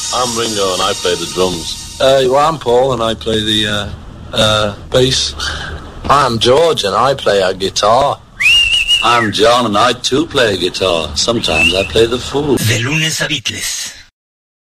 I'm Ringo and I play the drums. Well, I'm Paul and I play the bass. I'm George and I play a guitar. I'm John and I too play a guitar. Sometimes I play the fool. De lunes a Beatles.